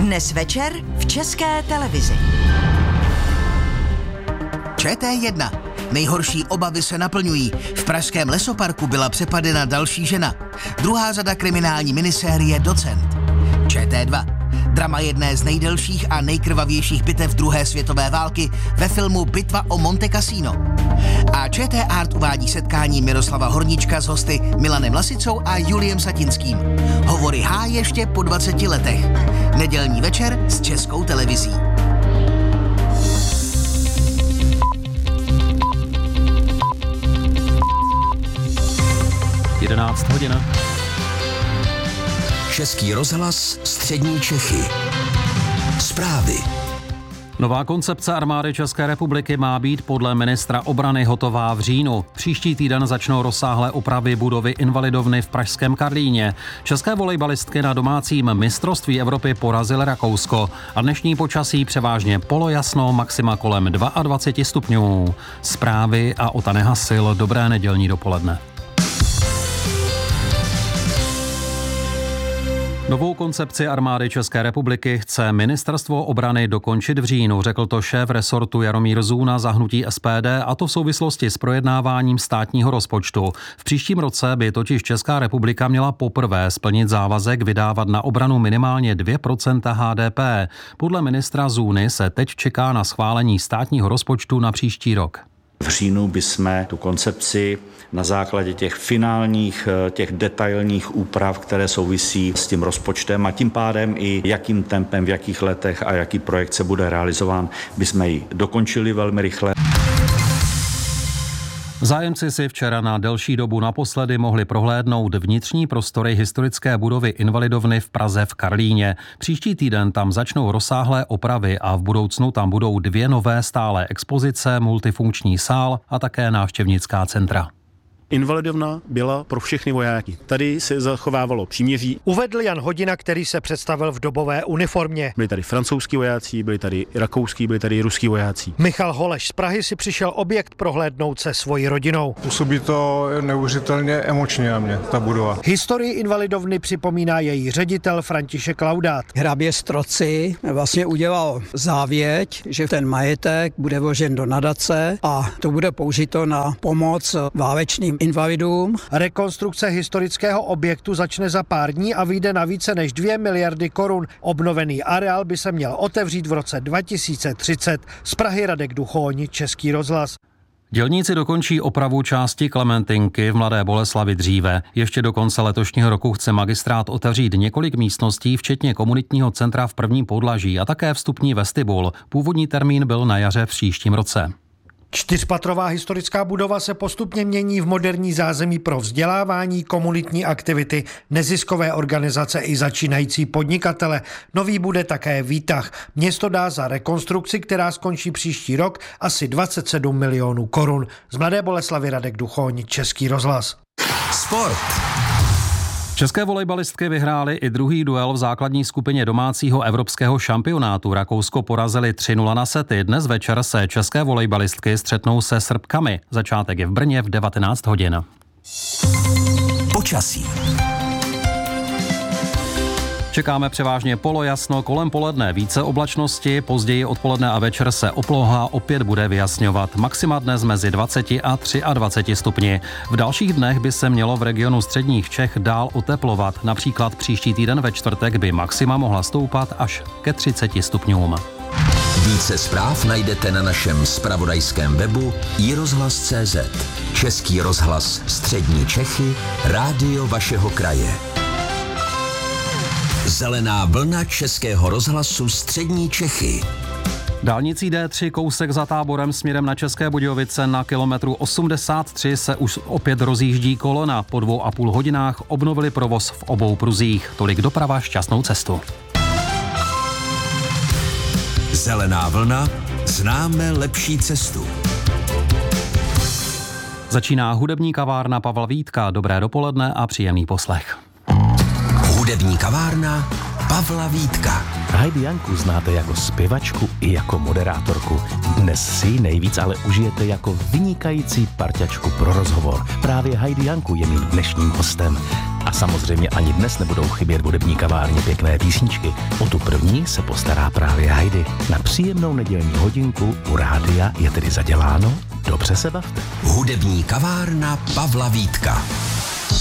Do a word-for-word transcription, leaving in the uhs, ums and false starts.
Dnes večer v České televizi. Č T jedna. Nejhorší obavy se naplňují. V pražském lesoparku byla přepadena další žena. Druhá řada kriminální minisérie Docent. Č T dva. Drama jedné z nejdelších a nejkrvavějších bitev druhé světové války ve filmu Bitva o Monte Cassino. A Č T Art uvádí setkání Miroslava Horníčka s hosty Milanem Lasicou a Juliem Satinským. Hovory H ještě po dvaceti letech. Nedělní večer s Českou televizí. jedenáct hodin. Český rozhlas, střední Čechy. Zprávy. Nová koncepce armády České republiky má být podle ministra obrany hotová v říjnu. Příští týden začnou rozsáhlé opravy budovy Invalidovny v pražském Karlíně. České volejbalistky na domácím mistrovství Evropy porazily Rakousko a dnešní počasí převážně polojasno, maxima kolem dvacet dva stupňů. Zprávy a Otane Hasil, dobré nedělní dopoledne. Novou koncepci armády České republiky chce ministerstvo obrany dokončit v říjnu, řekl to šéf resortu Jaromír Zůna za hnutí S P D, a to v souvislosti s projednáváním státního rozpočtu. V příštím roce by totiž Česká republika měla poprvé splnit závazek vydávat na obranu minimálně dvě procenta H D P. Podle ministra Zůny se teď čeká na schválení státního rozpočtu na příští rok. V říjnu bychom tu koncepci na základě těch finálních, těch detailních úprav, které souvisí s tím rozpočtem a tím pádem i jakým tempem, v jakých letech a jaký projekt se bude realizován, bychom ji dokončili velmi rychle. Zájemci si včera na delší dobu naposledy mohli prohlédnout vnitřní prostory historické budovy Invalidovny v Praze v Karlíně. Příští týden tam začnou rozsáhlé opravy a v budoucnu tam budou dvě nové stálé expozice, multifunkční sál a také návštěvnická centra. Invalidovna byla pro všechny vojáky. Tady se zachovávalo příměří. Uvedl Jan Hodina, který se představil v dobové uniformě. Byli tady francouzský vojáci, byli tady rakouský, byli tady ruský vojáci. Michal Holeš z Prahy si přišel objekt prohlédnout se svojí rodinou. Působí to neuvěřitelně emočně na mě, ta budova. Historii Invalidovny připomíná její ředitel František Laudát. Hrabě Stroci vlastně udělal závěť, že ten majetek bude vložen do nadace a to bude použito na pomoc válečným invalidům. Rekonstrukce historického objektu začne za pár dní a vyjde na více než dvě miliardy korun. Obnovený areál by se měl otevřít v roce dva tisíce třicet. Z Prahy Radek Duchoň, Český rozhlas. Dělníci dokončí opravu části Klementinky v Mladé Boleslavi dříve. Ještě do konce letošního roku chce magistrát otevřít několik místností, včetně komunitního centra v prvním podlaží a také vstupní vestibul. Původní termín byl na jaře v příštím roce. Čtyřpatrová historická budova se postupně mění v moderní zázemí pro vzdělávání, komunitní aktivity, neziskové organizace i začínající podnikatele. Nový bude také výtah. Město dá za rekonstrukci, která skončí příští rok, asi dvacet sedm milionů korun. Z Mladé Boleslavy Radek Duchoň, Český rozhlas. Sport. České volejbalistky vyhrály i druhý duel v základní skupině domácího evropského šampionátu. Rakousko porazili tři nula na sety. Dnes večer se české volejbalistky střetnou se Srbkami. Začátek je v Brně v devatenáct hodin. Počasí. Čekáme převážně polojasno, kolem poledne více oblačnosti, později odpoledne a večer se obloha opět bude vyjasňovat. Maxima dnes mezi dvacet a dvacet tři stupni. V dalších dnech by se mělo v regionu středních Čech dál oteplovat. Například příští týden ve čtvrtek by maxima mohla stoupat až ke třiceti stupňům. Více zpráv najdete na našem zpravodajském webu i rozhlas tečka cé zet. Český rozhlas, střední Čechy, rádio vašeho kraje. Zelená vlna Českého rozhlasu střední Čechy. Dálnicí D tři kousek za Táborem směrem na České Budějovice na kilometru osmdesát tři se už opět rozjíždí kolona. Po dvou a půl hodinách obnovili provoz v obou pruzích. Tolik doprava, šťastnou cestu. Zelená vlna, známe lepší cestu. Začíná hudební kavárna Pavla Vítka. Dobré dopoledne a příjemný poslech. Hudební kavárna Pavla Vítka. Heidi Janku znáte jako zpěvačku i jako moderátorku. Dnes si nejvíc ale užijete jako vynikající parťačku pro rozhovor. Právě Heidi Janku je mým dnešním hostem. A samozřejmě ani dnes nebudou chybět v hudební kavárně pěkné písničky. O tu první se postará právě Heidi. Na příjemnou nedělní hodinku u rádia je tedy zaděláno. Dobře se bavte. Hudební kavárna Pavla Vítka.